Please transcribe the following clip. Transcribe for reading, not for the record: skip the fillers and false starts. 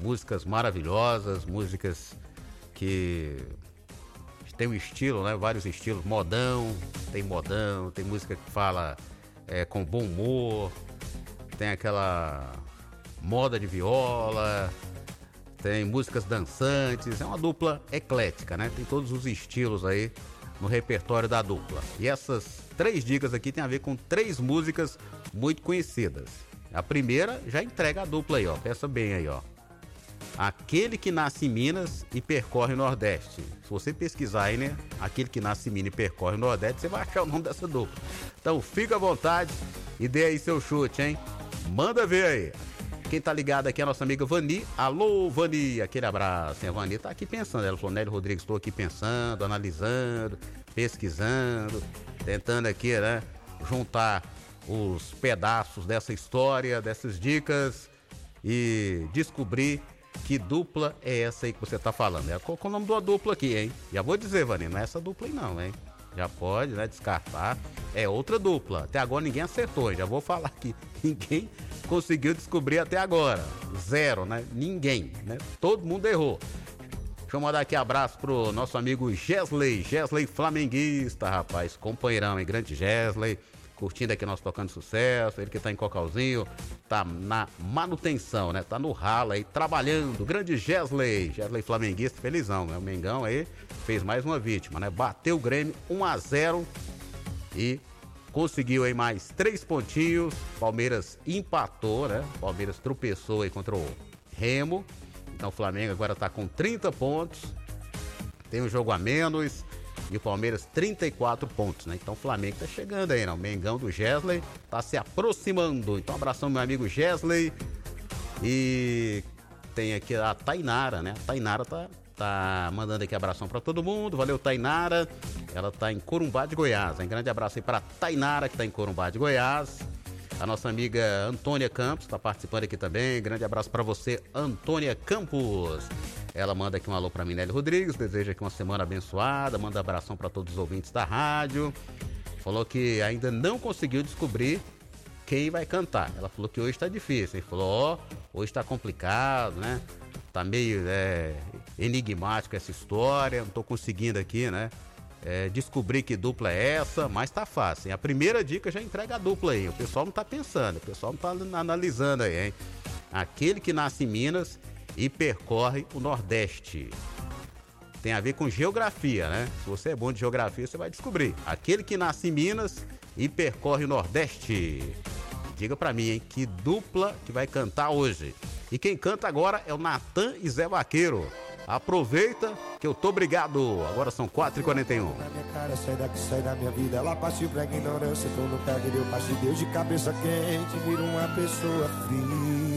músicas maravilhosas, músicas que tem um estilo, né? Vários estilos, modão, tem música que fala com bom humor, tem aquela moda de viola, tem músicas dançantes, é uma dupla eclética, né? Tem todos os estilos aí no repertório da dupla. E essas 3 dicas aqui tem a ver com 3 músicas muito conhecidas. A primeira já entrega a dupla aí, ó. Pensa bem aí, ó. Aquele que nasce em Minas e percorre o Nordeste. Se você pesquisar aí, né? Aquele que nasce em Minas e percorre o Nordeste, você vai achar o nome dessa dupla. Então fica à vontade e dê aí seu chute, hein? Manda ver aí. Quem tá ligado aqui é a nossa amiga Vani. Alô, Vani, aquele abraço. A Vani tá aqui pensando. Ela falou, Nélio Rodrigues, estou aqui pensando, analisando, pesquisando, tentando aqui, né? Juntar os pedaços dessa história, dessas dicas e descobrir que dupla é essa aí que você tá falando. Ela colocou o nome de uma dupla aqui, hein? Já vou dizer, Vani, não é essa dupla aí não, hein? Já pode, né, descartar. É outra dupla. Até agora ninguém acertou, já vou falar aqui. Ninguém conseguiu descobrir até agora. 0, né? Ninguém, né? Todo mundo errou. Deixa eu mandar aqui abraço pro nosso amigo Gesley flamenguista, rapaz. Companheirão, hein? Grande Gesley. Curtindo aqui nós tocando sucesso, ele que tá em Cocalzinho, tá na manutenção, né? Tá no ralo aí, trabalhando. Grande Gesley flamenguista, felizão, né? O Mengão aí fez mais uma vítima, né? Bateu o Grêmio 1-0 e conseguiu aí mais 3 pontinhos. Palmeiras empatou, né? Palmeiras tropeçou aí contra o Remo. Então o Flamengo agora tá com 30 pontos, tem um jogo a menos. E o Palmeiras 34 pontos, né? Então o Flamengo tá chegando aí, né? O Mengão do Gesley tá se aproximando. Então um abração meu amigo Gesley. E tem aqui a Tainara, né? A Tainara tá mandando aqui abração pra todo mundo. Valeu, Tainara. Ela tá em Corumbá de Goiás. Um grande abraço aí pra Tainara, que tá em Corumbá de Goiás. A nossa amiga Antônia Campos tá participando aqui também. Grande abraço pra você, Antônia Campos. Ela manda aqui um alô pra mim, Nélio Rodrigues, deseja aqui uma semana abençoada, manda abração pra todos os ouvintes da rádio. Falou que ainda não conseguiu descobrir quem vai cantar. Ela falou que hoje tá difícil, hein? Falou, hoje tá complicado, né? Tá meio enigmático essa história, não tô conseguindo aqui, né? Descobrir que dupla é essa, mas tá fácil, hein? A primeira dica já entrega a dupla aí, o pessoal não tá pensando, o pessoal não tá analisando aí, hein? Aquele que nasce em Minas e percorre o Nordeste. Tem a ver com geografia, né? Se você é bom de geografia, você vai descobrir. Aquele que nasce em Minas e percorre o Nordeste. Diga pra mim, hein? Que dupla que vai cantar hoje. E quem canta agora é o Natan e Zé Vaqueiro. Aproveita que eu tô obrigado. Agora são 4h41. Na minha cara, sai daqui, sai da minha vida. Ela partiu pra ignorância, tô no pé de Deus, de cabeça quente, vira uma pessoa fria.